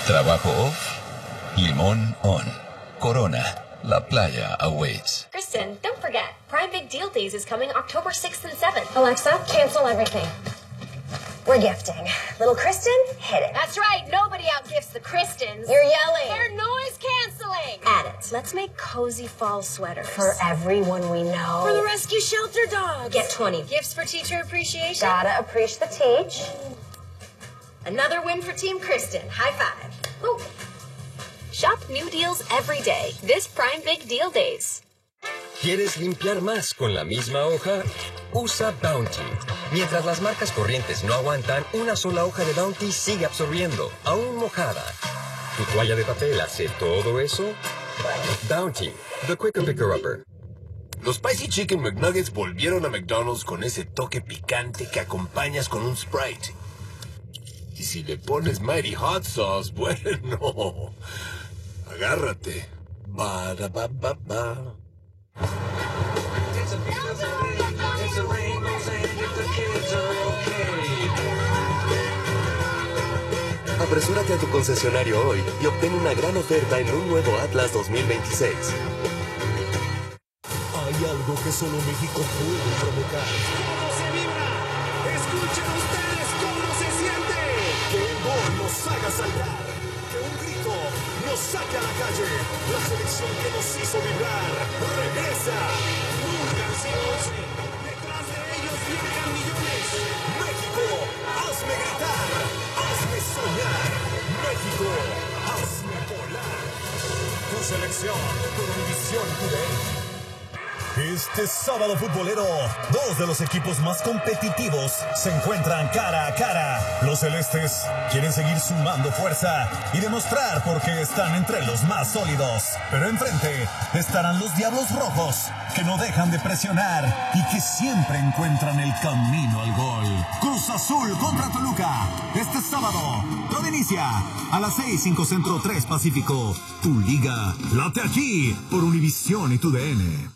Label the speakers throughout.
Speaker 1: Trabajo off, limón on. Corona, la playa awaits.
Speaker 2: Kristen, don't forget, Prime Big Deal Days is coming October 6th and 7th. Alexa, cancel everything. We're gifting. Little Kristen, hit it.
Speaker 3: That's right. Nobody outgifts the Kristens.
Speaker 2: You're yelling.
Speaker 3: They're noise canceling.
Speaker 2: Add it. Let's make cozy fall sweaters. For everyone we know.
Speaker 3: For the rescue shelter dogs.
Speaker 2: Get 20.
Speaker 3: Gifts for teacher appreciation.
Speaker 2: Gotta appreciate the teach.
Speaker 3: Another win for Team Kristen. High five.
Speaker 2: Ooh.
Speaker 3: Shop new deals every day. This Prime Big Deal Days.
Speaker 4: ¿Quieres limpiar más con la misma hoja? Usa Bounty. Mientras las marcas corrientes no aguantan, una sola hoja de Bounty sigue absorbiendo, aún mojada. ¿Tu toalla de papel hace todo eso? Bounty, the quicker picker-upper.
Speaker 5: Los Spicy Chicken McNuggets volvieron a McDonald's con ese toque picante que acompañas con un Sprite. Y si le pones Mighty Hot Sauce, bueno, agárrate. Ba-da-ba-ba-ba.
Speaker 4: Apresúrate a tu concesionario hoy y obtén una gran oferta en un nuevo Atlas 2026.
Speaker 6: Hay algo que solo México puede provocar. ¿Cómo se vibra? Escuchen ustedes cómo se siente. Que un gol nos haga saltar. Que un grito nos saque a la calle. La selección que nos hizo vibrar regresa. Nunca han sido 11. Detrás de ellos vienen millones. México, hazme gritar. Hazme soñar. México, hazme volar. Tu selección, tu división, tu ley. Este sábado futbolero, dos de los equipos más competitivos se encuentran cara a cara. Los celestes quieren seguir sumando fuerza y demostrar por qué están entre los más sólidos. Pero enfrente estarán los Diablos Rojos, que no dejan de presionar y que siempre encuentran el camino al gol. Cruz Azul contra Toluca. Este sábado, todo inicia a las 6:05 Centro, 3 Pacífico. Tu liga late aquí por Univisión y TUDN.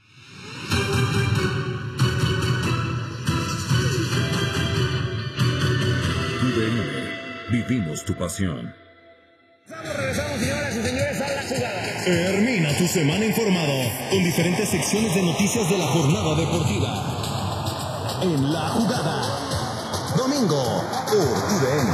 Speaker 7: Vivimos tu pasión.
Speaker 8: Regresamos, señoras y señores, a la jugada.
Speaker 6: Termina tu semana informado con diferentes secciones de noticias de la jornada deportiva. En La Jugada, domingo por TUDN.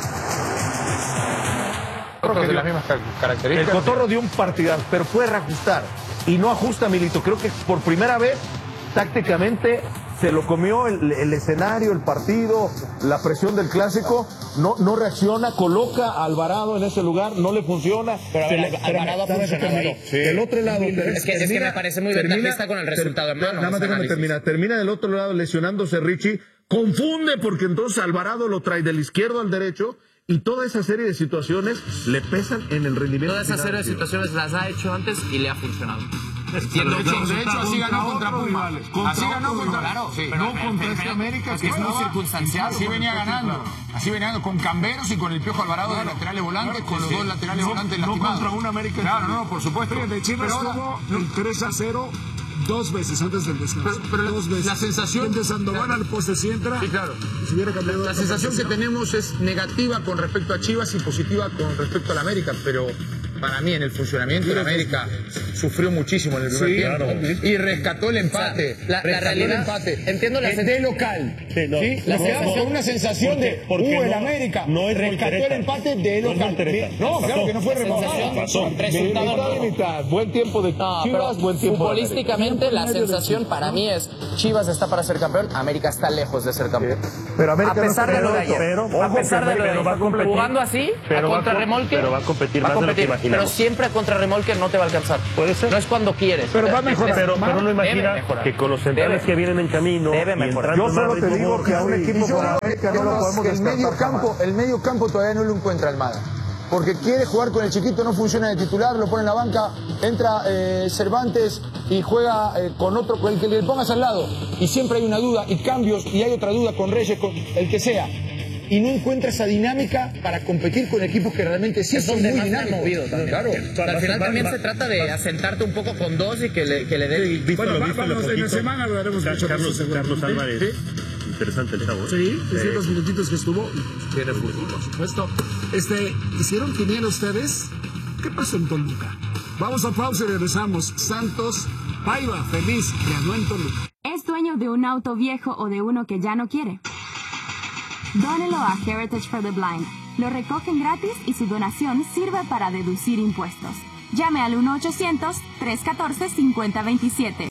Speaker 9: De las mismas características.
Speaker 10: El Cotorro dio un partidazo, pero puede reajustar. Y no ajusta, Milito. Creo que por primera vez, tácticamente, se lo comió el escenario, el partido, la presión del clásico. No reacciona, coloca a Alvarado en ese lugar, no le funciona.
Speaker 9: Pero Alvarado ha funcionado ahí.
Speaker 10: Sí. Del otro lado,
Speaker 9: es que me parece muy ventajista con el resultado en mano.
Speaker 10: Nada más déjame terminar. Termina del otro lado lesionándose Richie. Confunde porque entonces Alvarado lo trae del izquierdo al derecho. Y toda esa serie de situaciones le pesan en el rendimiento.
Speaker 9: Toda esa serie de situaciones las ha hecho antes y le ha funcionado.
Speaker 11: De hecho, así ganó contra Puma. Así ganó contra... Claro, sí. No contra este América, que es muy circunstancial. Así venía ganando. Así venía ganando con Camberos y con el Piojo Alvarado de laterales volantes, con los dos laterales volantes lastimados.
Speaker 12: No contra un América.
Speaker 11: Claro, no, por supuesto.
Speaker 12: Fíjate, Chivas tuvo el 3-0 dos veces antes del descanso.
Speaker 11: Pero
Speaker 12: dos veces.
Speaker 11: La sensación...
Speaker 12: De Sandoval al poste si entra.
Speaker 11: Sí, claro.
Speaker 12: Si hubiera cambiado
Speaker 11: la sensación que tenemos es negativa con respecto a Chivas y positiva con respecto a la América, pero para mí en el funcionamiento de la América sufrió muchísimo en el primer tiempo. Claro. Y rescató el empate.
Speaker 9: O sea, la realidad, entiendo la
Speaker 11: de local.
Speaker 12: Sí, no,
Speaker 11: ¿sí? La quedamos con una sensación
Speaker 12: porque
Speaker 11: el América
Speaker 12: no es
Speaker 11: rescató el empate de local.
Speaker 12: No,
Speaker 11: claro que no fue remontado.
Speaker 10: Buen tiempo de Chivas, buen tiempo.
Speaker 9: Futbolísticamente la sensación para mí es Chivas está para ser campeón, América está lejos de ser campeón.
Speaker 10: Pero América
Speaker 9: a pesar de lo de ayer,
Speaker 10: a pesar de lo de
Speaker 9: ayer, jugando así, a contrarremolque,
Speaker 10: pero va a competir más de lo que imaginamos.
Speaker 9: Pero siempre a contrarremolque no te va a alcanzar.
Speaker 10: Puede ser.
Speaker 9: No es cuando quieres.
Speaker 10: Pero va a mejorar. Pero no imagina que con los centrales que vienen en camino.
Speaker 9: Debe mejorar.
Speaker 10: Yo solo te digo que a un equipo como América no lo podemos descartar.
Speaker 13: El medio campo todavía no lo encuentra Almada. Porque quiere jugar con el chiquito, no funciona de titular, lo pone en la banca, entra Cervantes y juega con otro, con el que le pongas al lado. Y siempre hay una duda y cambios, y hay otra duda con Reyes, con el que sea. Y no encuentra esa dinámica para competir con equipos que realmente sí son muy dinámicos.
Speaker 9: Movido también.
Speaker 13: Claro.
Speaker 9: Al final también se trata de asentarte un poco con dos y que le dé...
Speaker 12: Bueno, vamos, en la semana lo haremos mucho.
Speaker 7: Carlos Álvarez interesante el chavo.
Speaker 12: Sí, los minutitos que estuvo.
Speaker 7: Tiene fútbol.
Speaker 12: Por supuesto. ¿Hicieron quiniela ustedes? ¿Qué pasó en Toluca? Vamos a pausa y regresamos. Santos Paiva, feliz, ganó en Toluca.
Speaker 14: ¿Es dueño de un auto viejo o de uno que ya no quiere? Dónelo a Heritage for the Blind. Lo recogen gratis y su donación sirve para deducir impuestos. Llame al 1-800-314-5027.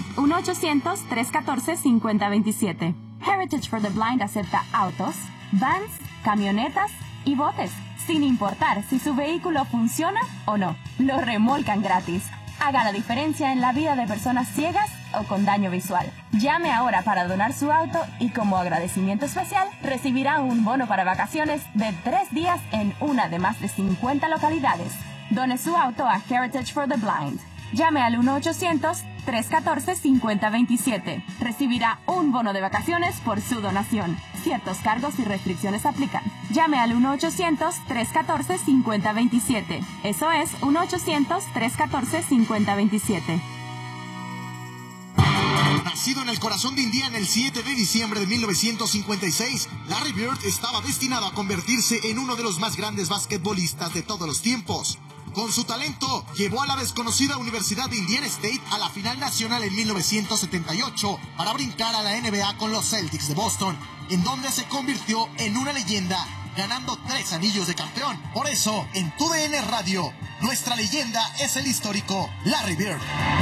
Speaker 14: 1-800-314-5027. Heritage for the Blind acepta autos, vans, camionetas y botes, sin importar si su vehículo funciona o no. Lo remolcan gratis. Haga la diferencia en la vida de personas ciegas o con daño visual. Llame ahora para donar su auto y como agradecimiento especial recibirá un bono para vacaciones de 3 días en una de más de 50 localidades. Done su auto a Heritage for the Blind. Llame al 1-800-314-5027. Recibirá un bono de vacaciones por su donación. Ciertos cargos y restricciones aplican. Llame al 1-800-314-5027. Eso es 1-800-314-5027.
Speaker 15: Nacido en el corazón de Indiana el 7 de diciembre de 1956, Larry Bird estaba destinado a convertirse en uno de los más grandes basquetbolistas de todos los tiempos. Con su talento, llevó a la desconocida Universidad de Indiana State a la final nacional en 1978 para brincar a la NBA con los Celtics de Boston, en donde se convirtió en una leyenda, ganando 3 anillos de campeón. Por eso, en TUDN Radio, nuestra leyenda es el histórico Larry Bird.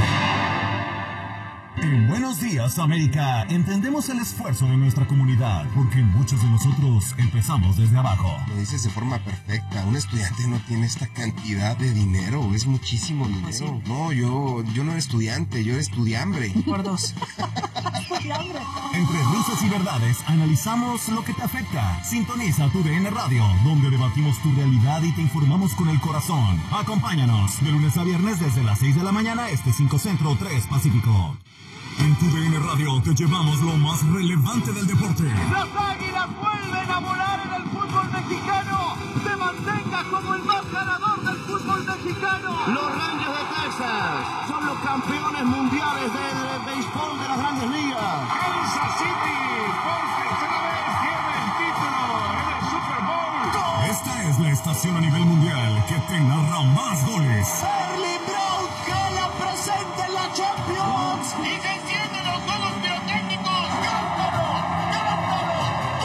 Speaker 6: En Buenos Días, América, entendemos el esfuerzo de nuestra comunidad, porque muchos de nosotros empezamos desde abajo.
Speaker 16: Lo dices de forma perfecta. Un estudiante no tiene esta cantidad de dinero, es muchísimo dinero. No, yo no era estudiante, yo era estudiambre.
Speaker 17: Por 2.
Speaker 6: Entre risas y verdades, analizamos lo que te afecta. Sintoniza TUDN Radio, donde debatimos tu realidad y te informamos con el corazón. Acompáñanos de lunes a viernes desde las 6 de la mañana, 5 Centro, 3 Pacífico. En TUDN Radio te llevamos lo más relevante del deporte.
Speaker 18: Las Águilas vuelven a volar en el fútbol mexicano. Se mantenga como el más ganador del fútbol mexicano.
Speaker 8: Los Rangers de Texas son los campeones mundiales del béisbol de las Grandes Ligas.
Speaker 11: Kansas City por tercera vez tiene el título en el Super Bowl.
Speaker 6: Esta es la estación a nivel mundial que te narra más goles.
Speaker 18: Sterling Brown gana presente en la Champions. Y se encienden los juegos pirotécnicos. ¡Cántalo! ¡Cántalo!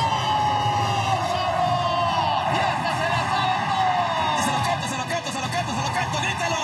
Speaker 18: ¡2-0! ¡Y esta se la saben todos! ¡Se lo canto, se lo canto, se lo canto, se lo canto! ¡Grítalo!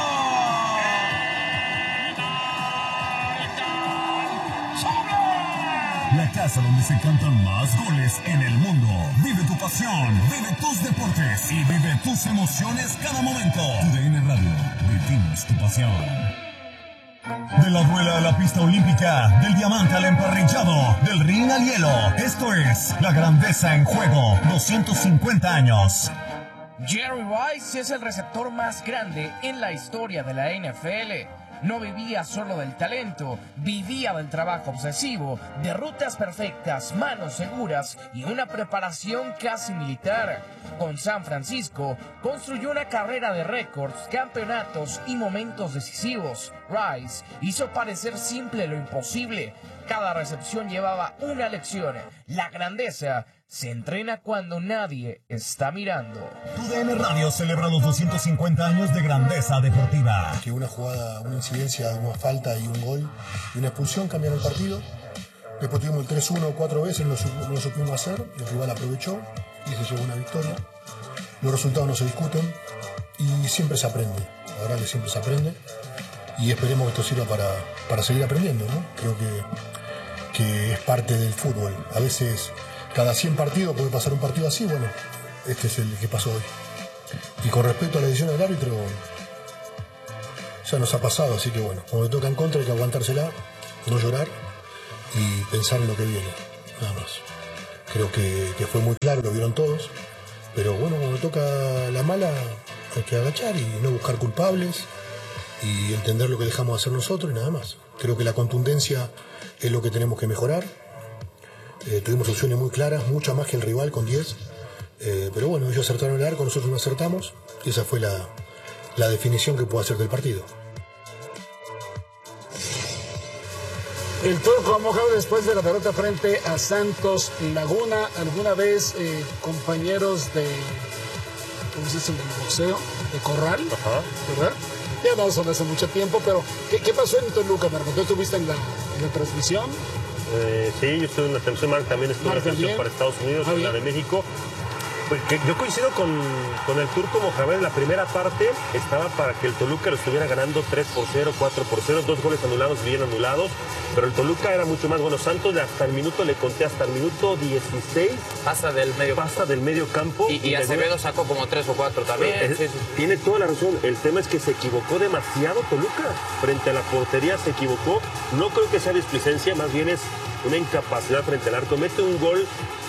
Speaker 6: La casa donde se cantan más goles en el mundo. Vive tu pasión, vive tus deportes y vive tus emociones cada momento. TUDN Radio, vivimos tu pasión. De la rueda a la pista olímpica, del diamante al emparrillado, del ring al hielo. Esto es La Grandeza en Juego, 250 años.
Speaker 19: Jerry Rice es el receptor más grande en la historia de la NFL. No vivía solo del talento, vivía del trabajo obsesivo, de rutas perfectas, manos seguras y una preparación casi militar. Con San Francisco, construyó una carrera de récords, campeonatos y momentos decisivos. Rice hizo parecer simple lo imposible. Cada recepción llevaba una lección. La grandeza se entrena cuando nadie está mirando.
Speaker 6: TUDN Radio celebra los 250 años de grandeza deportiva.
Speaker 20: Que una jugada, una incidencia, una falta y un gol y una expulsión cambiaron el partido. Después tuvimos el 3-1 4 veces, no lo supimos hacer. El rival aprovechó y se llevó una victoria. Los resultados no se discuten y siempre se aprende. La verdad que siempre se aprende. Y esperemos que esto sirva para seguir aprendiendo, ¿no? Creo que es parte del fútbol. A veces cada 100 partidos puede pasar un partido así, bueno, este es el que pasó hoy. Y con respecto a la decisión del árbitro, ya nos ha pasado, así que bueno, cuando te toca en contra hay que aguantársela, no llorar y pensar en lo que viene, nada más. Creo que fue muy claro, lo vieron todos, pero bueno, cuando toca la mala hay que agachar y no buscar culpables y entender lo que dejamos de hacer nosotros y nada más. Creo que la contundencia es lo que tenemos que mejorar. Tuvimos opciones muy claras, muchas más que el rival con 10. Pero bueno, ellos acertaron el arco, nosotros no acertamos. Y esa fue la definición que puedo hacer del partido.
Speaker 12: El Turco ha mojado después de la derrota frente a Santos Laguna. ¿Alguna vez compañeros de, ¿cómo se dice, de boxeo? De corral, ¿verdad? Ya no son hace mucho tiempo, pero ¿qué pasó en Toluca, Marco? ¿Tú estuviste en la transmisión?
Speaker 7: Sí, yo estuve en la transmisión, Marc también estuvo en la transmisión para Estados Unidos, en la de México. Pues yo coincido con el Turco Mohamed. La primera parte estaba para que el Toluca lo estuviera ganando 3-0, 4-0, 2 goles anulados, bien anulados, pero el Toluca era mucho más bueno. Santos hasta el minuto, le conté, hasta el minuto 16 pasa del medio campo
Speaker 9: y Acevedo sacó como 3 o 4 también.
Speaker 7: Tiene toda la razón. El tema es que se equivocó demasiado Toluca frente a la portería, se equivocó. No creo que sea displicencia, más bien es una incapacidad frente al arco. Mete un gol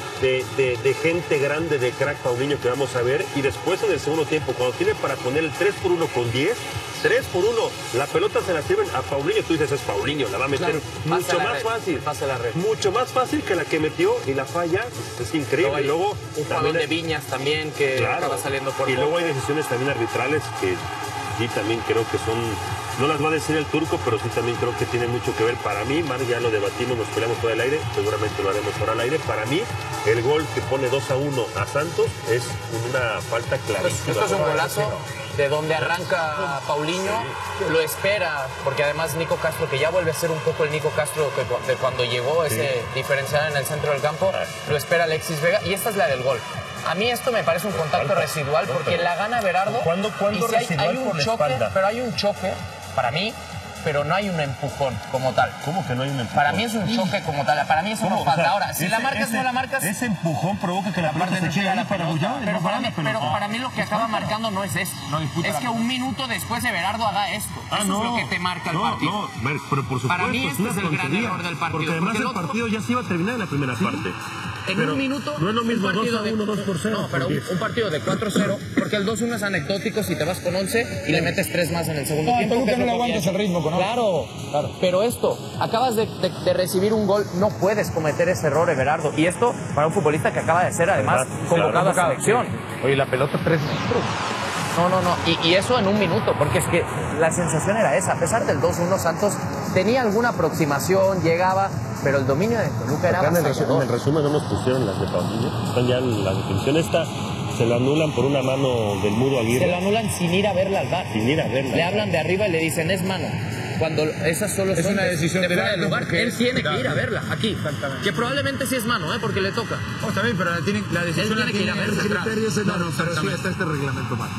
Speaker 7: de gente grande, de crack Paulinho, que vamos a ver, y después en el segundo tiempo, cuando tiene para poner el 3-1 con 10, 3-1, la pelota se la sirven a Paulinho, tú dices, es Paulinho, la va a meter mucho más fácil, mucho más fácil que la que metió, y la falla, es increíble. Y luego
Speaker 9: un balón de Viñas también, que acaba saliendo por
Speaker 7: y luego hay decisiones también arbitrales que sí también creo que son, no las va a decir el Turco, pero sí también creo que tiene mucho que ver. Para mí, Marc, ya lo debatimos, nos peleamos fuera del aire, seguramente lo haremos ahora al aire. Para mí, el gol que pone 2-1 a Santos es una falta clarísima.
Speaker 9: Esto es un golazo de donde arranca Paulinho, lo espera, porque además Nico Castro, que ya vuelve a ser un poco el Nico Castro de cuando llegó, ese diferencial en el centro del campo, lo espera Alexis Vega, y esta es la del gol. A mí esto me parece un contacto residual, porque la gana Berardo.
Speaker 7: ¿Cuándo residual
Speaker 9: hay un
Speaker 7: por la
Speaker 9: choque,
Speaker 7: espalda?
Speaker 9: pero hay un choque, para mí, pero no hay un empujón como tal.
Speaker 7: ¿Cómo que no hay un empujón?
Speaker 9: Para mí es un choque como tal, para mí es una falta. Ahora, si la marcas o no la marcas...
Speaker 7: Ese empujón provoca que la pelota se quede ahí para Guyana.
Speaker 9: Pero para mí lo que acaba marcando no es esto. Es que un minuto después de Berardo haga esto. Eso es lo que te marca el partido.
Speaker 7: No, pero por supuesto.
Speaker 9: Para mí este es el gran error del partido.
Speaker 7: Porque además el partido ya se iba a terminar en la primera parte.
Speaker 9: En un minuto...
Speaker 7: No es lo mismo 2-1, 2-0.
Speaker 9: No, pero un partido de 4-0, porque el 2-1 es anecdótico si te vas con 11 y le metes 3 más en el segundo tiempo.
Speaker 13: Toluca no le aguantas el ritmo con 11.
Speaker 9: Claro. Pero esto, acabas de recibir un gol, no puedes cometer ese error, Everardo. Y esto para un futbolista que acaba de ser además convocado a selección.
Speaker 10: Oye, la pelota 3 metros.
Speaker 9: No. Y eso en un minuto, porque es que la sensación era esa. A pesar del 2-1, Santos tenía alguna aproximación, llegaba, pero el dominio de Toluca era avasallador.
Speaker 7: En el resumen no nos pusieron las de Paulinho. Están ya en la definición. Esta se lo anulan por una mano del Mudo Aguirre.
Speaker 9: Se lo anulan sin ir a verla al VAR.
Speaker 7: Sin ir a verla.
Speaker 9: Le hablan de arriba y le dicen, es mano. Cuando esas solo
Speaker 13: es una decisión
Speaker 9: de fuera del lugar, él tiene que ir a verla aquí. Que probablemente sí es mano, porque le toca.
Speaker 13: También, pero la decisión
Speaker 9: él tiene que ir a verla.
Speaker 12: El criterio es pero sí está este reglamento mal.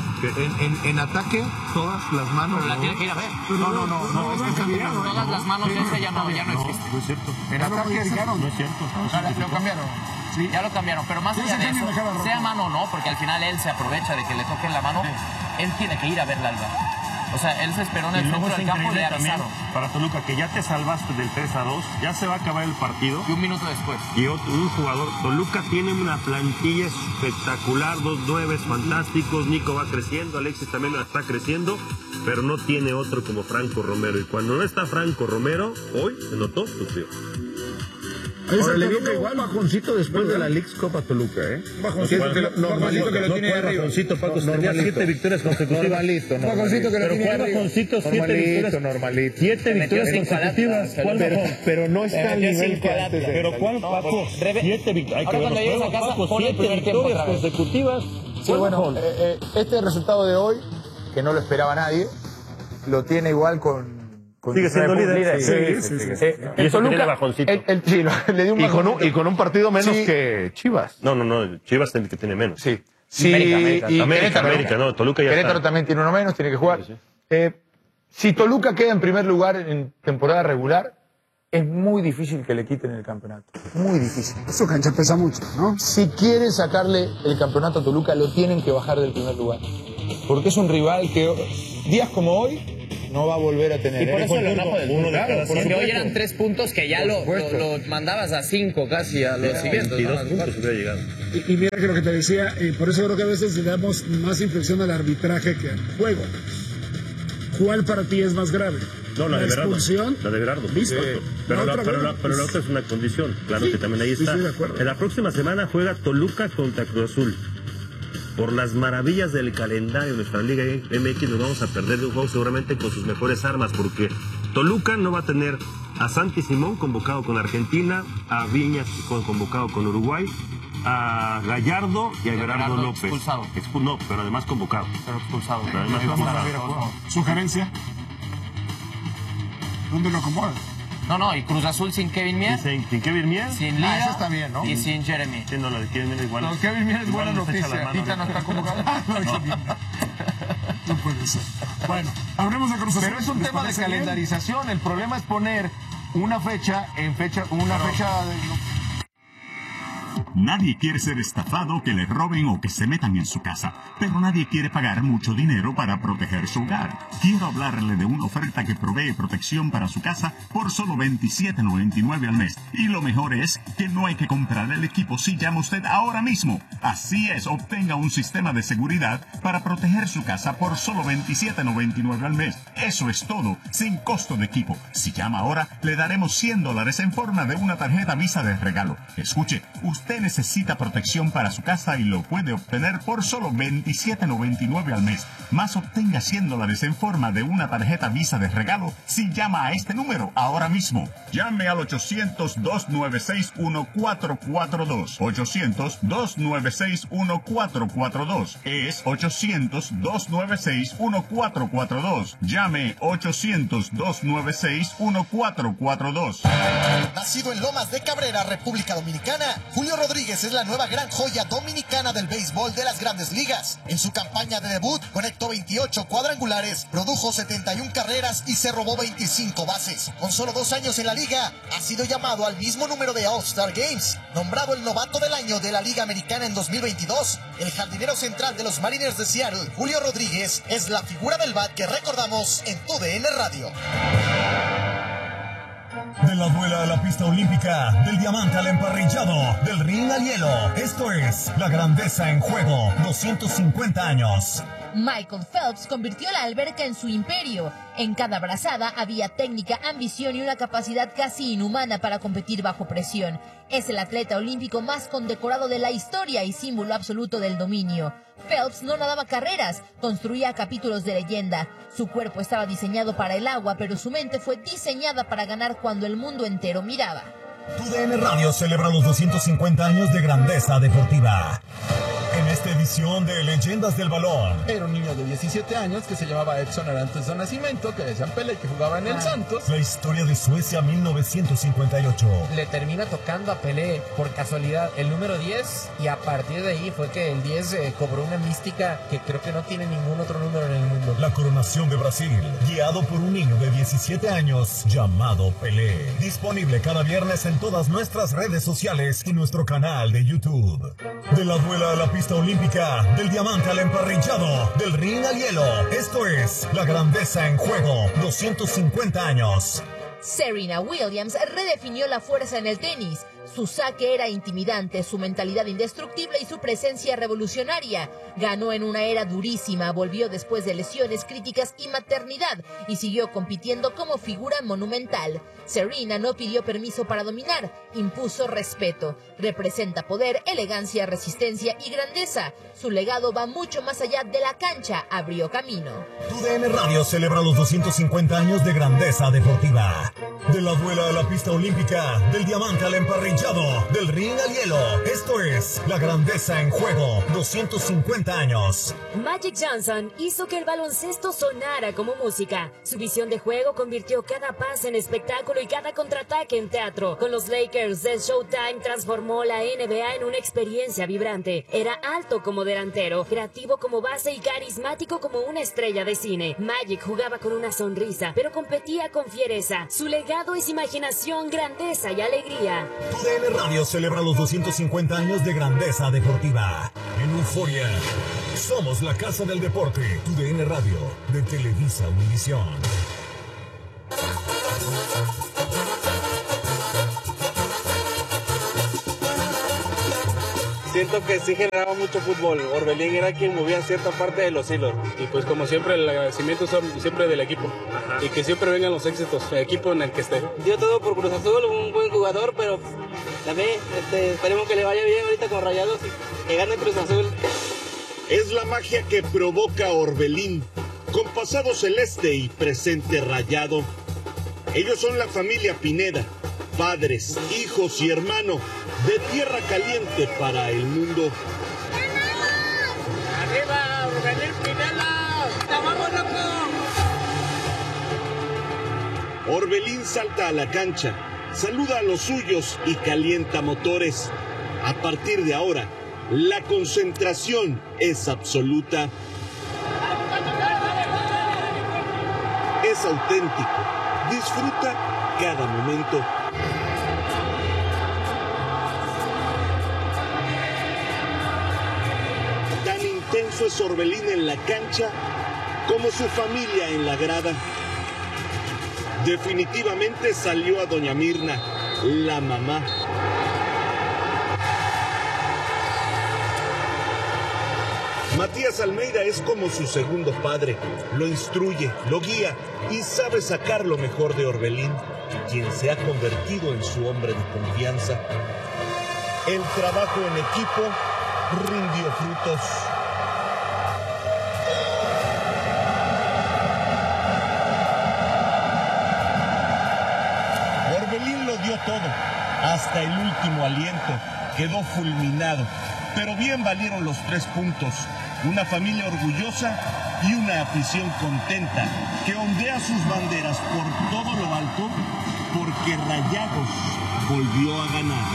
Speaker 12: En ataque, todas las manos.
Speaker 9: La tiene que ir a ver.
Speaker 12: No, es que cambiaron.
Speaker 9: Todas las manos esa ya no existe.
Speaker 7: No es cierto.
Speaker 12: En ataque
Speaker 7: no es cierto.
Speaker 12: Lo cambiaron.
Speaker 9: Sí. Ya lo cambiaron, pero más allá de eso, sea mano o no, porque al final él se aprovecha de que le toquen la mano, él tiene que ir a verla al VAR. O sea, él se esperó en el centro del campo y le avisaron.
Speaker 7: Para Toluca, que ya te salvaste del 3-2, ya se va a acabar el partido.
Speaker 9: Y un minuto después.
Speaker 7: Y un jugador. Toluca tiene una plantilla espectacular, 2 9 fantásticos. Nico va creciendo, Alexis también está creciendo, pero no tiene otro como Franco Romero. Y cuando no está Franco Romero, hoy se notó sufrió.
Speaker 10: Ahora le viene igual bajoncito después de la Leagues Copa Toluca,
Speaker 13: Bajoncito que lo tiene arriba.
Speaker 7: Bajoncito, Paco, tenía 7 victorias consecutivas.
Speaker 13: Bajoncito que lo tiene arriba.
Speaker 7: ¿Cuál bajoncito? 7 victorias.
Speaker 10: Normalito.
Speaker 7: 7 victorias consecutivas. ¿Cuál bajón?
Speaker 10: Pero no está al nivel que antes.
Speaker 7: Pero ¿cuál, Paco? 7 victorias.
Speaker 9: Ahora cuando llegues a casa, pon el primer tiempo otra vez.
Speaker 7: Consecutivas.
Speaker 13: Sí, bueno, este resultado de hoy, que no lo esperaba nadie, lo tiene igual con...
Speaker 7: Sigue siendo líder.
Speaker 13: Sí.
Speaker 7: Y eso tiene bajoncito.
Speaker 13: Le dio un bajoncito.
Speaker 10: Y con un partido menos que Chivas.
Speaker 7: No. Chivas tiene que tiene menos.
Speaker 13: Sí.
Speaker 7: América, no. Toluca ya
Speaker 13: Querétaro también tiene uno menos, tiene que jugar. Sí. Si Toluca queda en primer lugar en temporada regular, es muy difícil que le quiten el campeonato. Muy difícil.
Speaker 12: Su cancha pesa mucho, ¿no?
Speaker 13: Si quieren sacarle el campeonato a Toluca, lo tienen que bajar del primer lugar. Porque es un rival que días como hoy no va a volver a tener.
Speaker 9: Y por eso lo enojo del
Speaker 7: uno de cada
Speaker 9: porque hoy eran 3 puntos que ya lo mandabas a 5 casi a los siguientes.
Speaker 7: Y 2 puntos hubiera llegado.
Speaker 12: Y mira que lo que te decía, por eso creo que a veces le damos más inflexión al arbitraje que al juego. ¿Cuál para ti es más grave?
Speaker 7: No, la de Berardo.
Speaker 12: ¿Expulsión?
Speaker 7: La de Berardo.
Speaker 12: Listo.
Speaker 7: Pero la otra es una condición. Claro que también ahí está.
Speaker 12: Sí, de acuerdo.
Speaker 7: En la próxima semana juega Toluca contra Cruz Azul. Por las maravillas del calendario de nuestra Liga MX nos vamos a perder de un juego seguramente con sus mejores armas, porque Toluca no va a tener a Santi Simón, convocado con Argentina, a Viñas, convocado con Uruguay, a Gallardo y a Everardo López.
Speaker 9: Expulsado.
Speaker 7: No, pero además convocado.
Speaker 9: Pero expulsado.
Speaker 7: Pero además convocado.
Speaker 12: ¿Sugerencia? ¿Dónde lo acomoda?
Speaker 9: No, y Cruz Azul sin Kevin Mier.
Speaker 7: Sin Kevin Mier.
Speaker 9: Sin Liga.
Speaker 12: Eso está bien, ¿no?
Speaker 9: Y sin Jeremy.
Speaker 7: Sí, no, lo de Kevin Mier igual.
Speaker 12: Lo de Kevin Mier es buena noticia.
Speaker 9: Tita no está convocado.
Speaker 12: No puede ser. Bueno, hablemos de Cruz Azul.
Speaker 10: Pero es un tema de calendarización. El problema es poner una fecha en fecha,
Speaker 17: Nadie quiere ser estafado, que le roben o que se metan en su casa, pero nadie quiere pagar mucho dinero para proteger su hogar. Quiero hablarle de una oferta que provee protección para su casa por solo $27.99 al mes. Y lo mejor es que no hay que comprar el equipo si llama usted ahora mismo. Así es, obtenga un sistema de seguridad para proteger su casa por solo $27.99 al mes. Eso es todo, sin costo de equipo. Si llama ahora, le daremos $100 en forma de una tarjeta Visa de regalo. Escuche, usted necesita protección para su casa y lo puede obtener por solo $27.99 al mes. Más obtenga $100 en forma de una tarjeta Visa de regalo si llama a este número ahora mismo. Llame al 800-296-1442. 800-296-1442. Es 800-296-1442. Llame 800-296-1442.
Speaker 15: Nacido en Lomas de Cabrera, República Dominicana, Julio Rodríguez es la nueva gran joya dominicana del béisbol de las Grandes Ligas. En su campaña de debut, conectó 28 cuadrangulares, produjo 71 carreras y se robó 25 bases. Con solo 2 años en la liga, ha sido llamado al mismo número de All-Star Games. Nombrado el novato del año de la Liga Americana en 2022, el jardinero central de los Mariners de Seattle, Julio Rodríguez, es la figura del bat que recordamos en TUDN Radio.
Speaker 6: De la duela a la pista olímpica, del diamante al emparrillado, del ring al hielo. Esto es La Grandeza en Juego, 250 años.
Speaker 21: Michael Phelps convirtió la alberca en su imperio. En cada brazada había técnica, ambición y una capacidad casi inhumana para competir bajo presión. Es el atleta olímpico más condecorado de la historia y símbolo absoluto del dominio. Phelps no nadaba carreras, construía capítulos de leyenda. Su cuerpo estaba diseñado para el agua, pero su mente fue diseñada para ganar cuando el mundo entero miraba.
Speaker 6: TUDN Radio celebra los 250 años de grandeza deportiva. En esta edición de Leyendas del Balón.
Speaker 22: Era un niño de 17 años que se llamaba Edson Arantes de Nacimiento, que decían Pelé, que jugaba en el Santos.
Speaker 6: La historia de Suecia 1958.
Speaker 9: Le termina tocando a Pelé, por casualidad, el número 10, y a partir de ahí fue que el 10 cobró una mística que creo que no tiene ningún otro número en el mundo.
Speaker 6: La coronación de Brasil, guiado por un niño de 17 años llamado Pelé. Disponible cada viernes en todas nuestras redes sociales y nuestro canal de YouTube. De la duela a la pista olímpica, del diamante al emparrillado, del ring al hielo. Esto es La Grandeza en Juego, 250 años.
Speaker 21: Serena Williams redefinió la fuerza en el tenis. Su saque era intimidante, su mentalidad indestructible y su presencia revolucionaria. Ganó en una era durísima, volvió después de lesiones críticas y maternidad y siguió compitiendo como figura monumental. Serena no pidió permiso para dominar, impuso respeto. Representa poder, elegancia, resistencia y grandeza. Su legado va mucho más allá de la cancha, abrió camino.
Speaker 6: TUDN Radio celebra los 250 años de grandeza deportiva. De la duela a la pista olímpica, del diamante al emparrillado, del ring al hielo. Esto es La Grandeza en Juego, 250 años.
Speaker 23: Magic Johnson hizo que el baloncesto sonara como música. Su visión de juego convirtió cada pase en espectáculo y cada contraataque en teatro. Con los Lakers de Showtime transformó la NBA en una experiencia vibrante. Era alto como delantero, creativo como base y carismático como una estrella de cine. Magic jugaba con una sonrisa, pero competía con fiereza. Su legado es imaginación, grandeza y alegría.
Speaker 6: TUDN Radio celebra los 250 años de grandeza deportiva. En Euforia, somos la casa del deporte. TUDN Radio, de Televisa Univisión.
Speaker 24: Siento que sí generaba mucho fútbol. Orbelín era quien movía cierta parte de los hilos.
Speaker 25: Y pues como siempre el agradecimiento son siempre del equipo. Ajá. Y que siempre vengan los éxitos, el equipo en el que esté.
Speaker 24: Dio todo por Cruz Azul, un buen jugador, pero también esperemos que le vaya bien ahorita con Rayados y que gane Cruz Azul.
Speaker 26: Es la magia que provoca Orbelín, con pasado celeste y presente rayado. Ellos son la familia Pineda, padres, hijos y hermanos de Tierra Caliente para el mundo.
Speaker 18: ¡Arriba, Orbelín Pineda! ¡Vamos, loco!
Speaker 26: Orbelín salta a la cancha, saluda a los suyos y calienta motores. A partir de ahora, la concentración es absoluta. Es auténtico. Disfruta cada momento. Tan intenso es Orbelín en la cancha como su familia en la grada. Definitivamente salió a doña Mirna, la mamá. Matías Almeida es como su segundo padre. Lo instruye, lo guía y sabe sacar lo mejor de Orbelín, quien se ha convertido en su hombre de confianza. El trabajo en equipo rindió frutos. Orbelín lo dio todo, hasta el último aliento. Quedó fulminado, pero bien valieron los 3 puntos. Una familia orgullosa y una afición contenta que ondea sus banderas por todo lo alto porque Rayados volvió a ganar.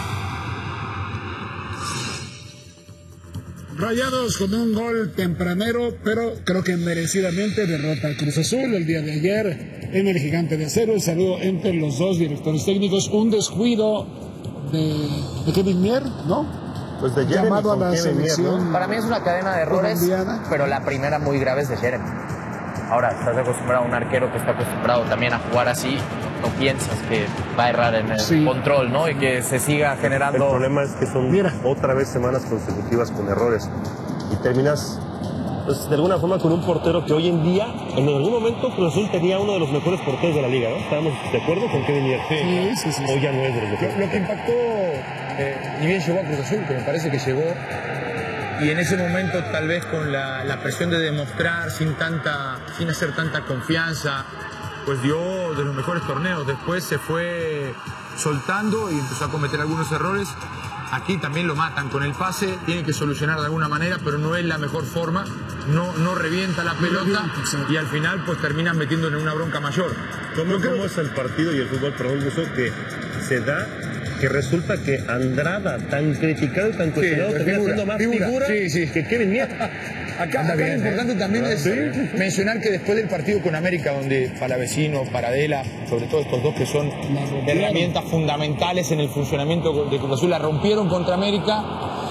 Speaker 12: Rayados con un gol tempranero, pero creo que merecidamente derrota al Cruz Azul el día de ayer en el Gigante de Acero. El saludo entre los dos directores técnicos. Un descuido de Kevin Mier, ¿no?
Speaker 7: Pues de Jeremy,
Speaker 12: llamado a la selección.
Speaker 9: Para mí es una cadena de errores, colombiana, pero la primera muy grave es de Jeremy. Ahora, estás acostumbrado a un arquero que está acostumbrado también a jugar así, no piensas que va a errar en el control, ¿no? Y que se siga generando...
Speaker 7: El problema es que son otra vez semanas consecutivas con errores y terminas, pues, de alguna forma con un portero que hoy en día, en algún momento, Cruz Azul tenía uno de los mejores porteros de la liga, ¿no? ¿Estábamos de acuerdo con Kevin Mier?
Speaker 1: Sí.
Speaker 7: Hoy ya no es de los mejores.
Speaker 1: Lo que impactó, ni bien llegó a Cruz Azul, que me parece que llegó, y en ese momento tal vez con la presión de demostrar sin hacer tanta confianza, pues dio de los mejores torneos. Después se fue soltando y empezó a cometer algunos errores. Aquí también lo matan con el pase, tiene que solucionar de alguna manera, pero no es la mejor forma, no revienta la pelota y al final pues terminan metiéndole una bronca mayor.
Speaker 7: ¿Cómo es el partido y el fútbol, perdón, eso que se da, que resulta que Andrada, tan criticado y tan cuestionado, termina siendo más figura que Kevin Mier?
Speaker 1: Acá lo importante también es mencionar que después del partido con América, donde Palavecino, Paradela, sobre todo estos dos que son herramientas fundamentales en el funcionamiento de Cruz Azul, la rompieron contra América,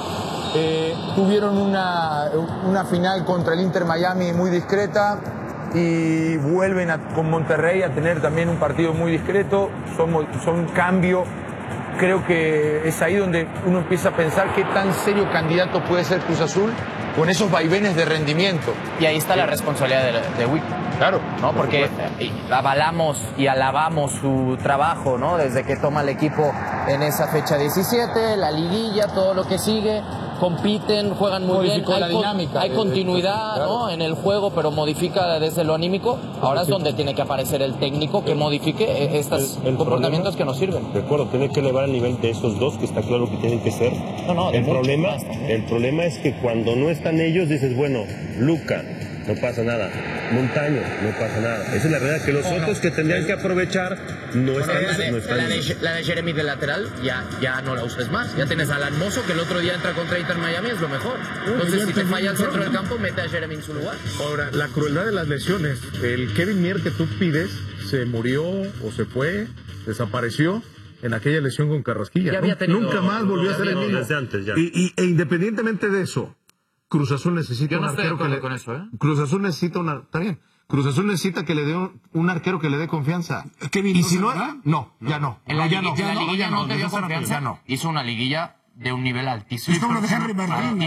Speaker 1: tuvieron una final contra el Inter Miami muy discreta y vuelven con Monterrey a tener también un partido muy discreto, son un cambio. Creo que es ahí donde uno empieza a pensar qué tan serio candidato puede ser Cruz Azul con esos vaivenes de rendimiento.
Speaker 9: Y ahí está la responsabilidad de Wick.
Speaker 1: Claro.
Speaker 9: ¿No? Porque avalamos y alabamos su trabajo, ¿no? Desde que toma el equipo en esa fecha 17, la liguilla, todo lo que sigue. Compiten, juegan muy bien, hay continuidad, ¿no? En el juego, pero modifica desde lo anímico. Ahora es donde tiene que aparecer el técnico que modifique estos comportamientos que nos sirven.
Speaker 7: De acuerdo, tiene que elevar el nivel de esos dos, que está claro que tienen que ser. El problema es que cuando no están ellos, dices, bueno, Luca, no pasa nada. Montaño, no pasa nada. Esa es la realidad, que los otros que tendrían que aprovechar no están.
Speaker 9: La de Jeremy de lateral ya no la uses más. Ya tienes al Hermoso, que el otro día entra contra Inter Miami, es lo mejor. Entonces, si te falla el centro del campo, mete a Jeremy en su lugar.
Speaker 10: Ahora, la crueldad de las lesiones. El Kevin Mier que tú pides se murió o se fue, desapareció en aquella lesión con Carrasquilla. Nunca más volvió a ser el mismo.
Speaker 7: Desde antes, ya.
Speaker 10: E independientemente de eso, Cruz Azul necesita un arquero que le...
Speaker 1: con eso,
Speaker 10: Cruz Azul necesita está bien. Cruz Azul necesita que le dé un arquero que le dé confianza.
Speaker 11: ¿Y
Speaker 10: si no, ya no.
Speaker 9: En la liguilla no te dio confianza. Hizo una liguilla de un nivel altísimo.
Speaker 11: Es como lo de Henry Martín.